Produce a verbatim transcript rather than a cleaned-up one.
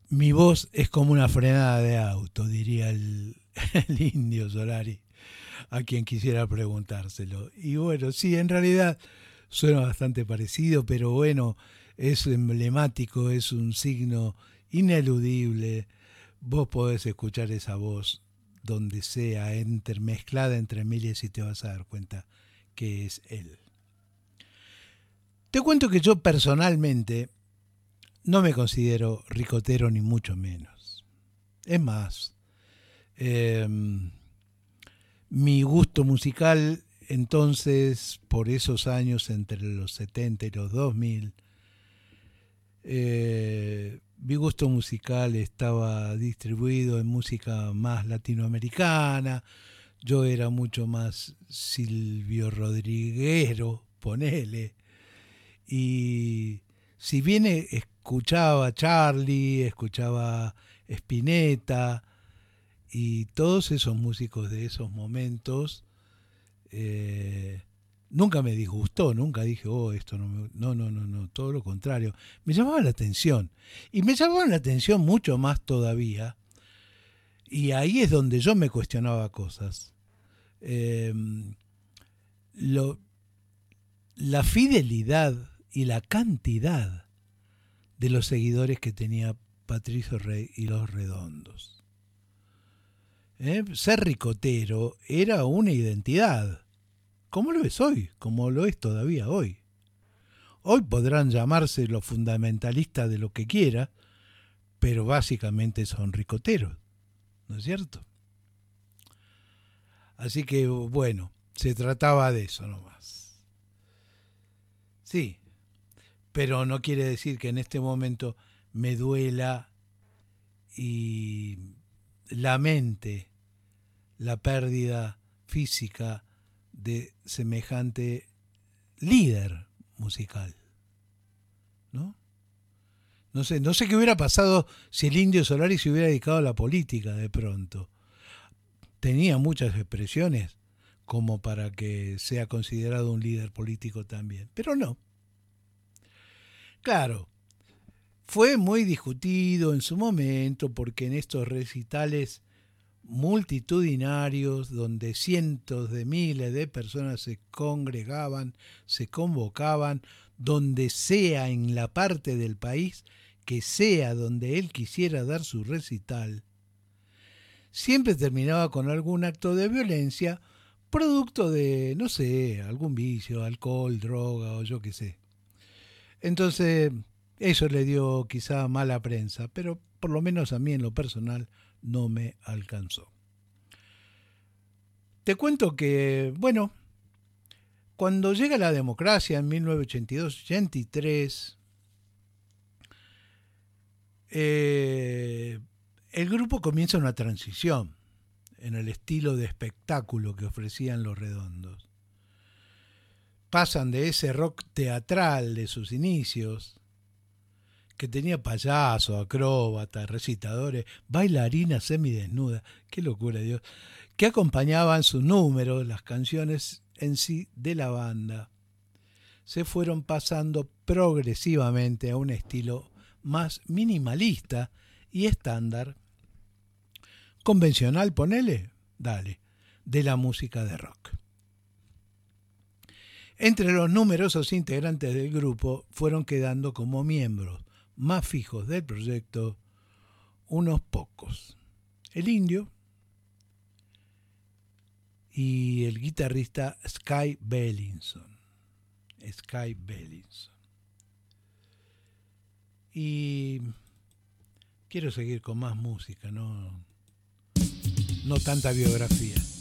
Mi voz es como una frenada de auto, diría el, el Indio Solari, a quien quisiera preguntárselo. Y bueno, sí, en realidad suena bastante parecido, pero bueno, es emblemático, es un signo ineludible. Vos podés escuchar esa voz donde sea, entremezclada entre miles, y te vas a dar cuenta que es él. Te cuento que yo personalmente no me considero ricotero ni mucho menos. Es más, eh, mi gusto musical entonces, por esos años entre los setenta y los dos mil, eh, mi gusto musical estaba distribuido en música más latinoamericana. Yo era mucho más Silvio Rodriguero, ponele. Y si bien escuchaba Charlie, escuchaba Spinetta y todos esos músicos de esos momentos, eh, nunca me disgustó, nunca dije, oh, esto no me... No, no, no, no, todo lo contrario. Me llamaba la atención. Y me llamaba la atención mucho más todavía. Y ahí es donde yo me cuestionaba cosas. Eh, lo, la fidelidad y la cantidad de los seguidores que tenía Patricio Rey y Los Redondos. ¿Eh? Ser ricotero era una identidad, como lo es hoy, como lo es todavía hoy. Hoy podrán llamarse los fundamentalistas de lo que quiera, pero básicamente son ricoteros, ¿no es cierto? Así que, bueno, se trataba de eso nomás. Sí, pero no quiere decir que en este momento me duela y lamente la pérdida física de semejante líder musical, ¿no? No sé, no sé qué hubiera pasado si el Indio Solari se hubiera dedicado a la política de pronto. Tenía muchas expresiones como para que sea considerado un líder político también, pero no. Claro, fue muy discutido en su momento porque en estos recitales multitudinarios donde cientos de miles de personas se congregaban, se convocaban, donde sea en la parte del país que sea donde él quisiera dar su recital, siempre terminaba con algún acto de violencia producto de, no sé, algún vicio, alcohol, droga o yo qué sé. Entonces, eso le dio quizá mala prensa, pero por lo menos a mí en lo personal no me alcanzó. Te cuento que, bueno, cuando llega la democracia en mil novecientos ochenta y dos ochenta y tres, eh, el grupo comienza una transición en el estilo de espectáculo que ofrecían Los Redondos. Pasan de ese rock teatral de sus inicios, que tenía payasos, acróbatas, recitadores, bailarinas semidesnudas, qué locura, Dios, que acompañaban sus números, las canciones en sí de la banda. Se fueron pasando progresivamente a un estilo más minimalista y estándar, convencional, ponele, dale, de la música de rock. Entre los numerosos integrantes del grupo fueron quedando como miembros más fijos del proyecto unos pocos. El Indio y el guitarrista Sky Bellinson. Sky Bellinson. Y quiero seguir con más música, no, no tanta biografía.